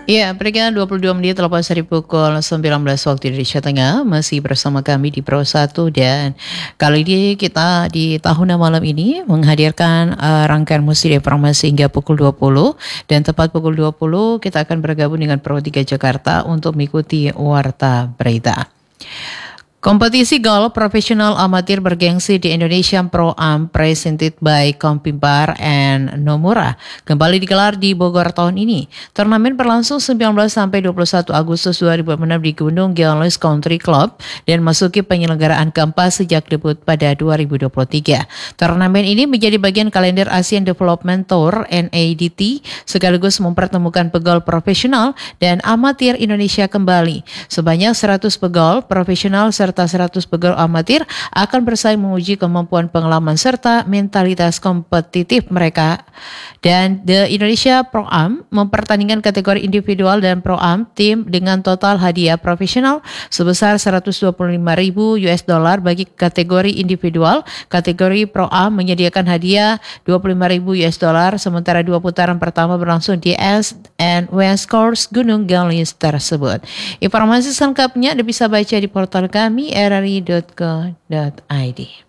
Ya, peringkat 22 menit lepas dari pukul 19 waktu Indonesia Tengah, masih bersama kami di Pro 1 dan kali ini kita di tahun malam ini menghadirkan rangkaian musik informasi hingga pukul 20 dan tepat pukul 20 kita akan bergabung dengan Pro 3 Jakarta untuk mengikuti Warta Berita. Kompetisi golf profesional amatir bergengsi di Indonesian Pro Am presented by Kompimpar and Nomura kembali digelar di Bogor tahun ini. Turnamen berlangsung 19 sampai 21 Agustus 2006 di Gunung Geolis Country Club dan masuki penyelenggaraan keempat sejak debut pada 2023. Turnamen ini menjadi bagian kalender Asian Development Tour (NADT) sekaligus mempertemukan pegolf profesional dan amatir Indonesia kembali. Sebanyak 100 pegolf profesional serta 100 pegolf amatir akan bersaing menguji kemampuan pengalaman serta mentalitas kompetitif mereka. Dan The Indonesia Pro Am mempertandingkan kategori individual dan Pro Am tim dengan total hadiah profesional sebesar $125.000 bagi kategori individual. Kategori Pro Am menyediakan hadiah $25.000 sementara dua putaran pertama berlangsung di East and West Course Gunung Geolis tersebut. Informasi selengkapnya Anda bisa baca di portal kami rri.co.id.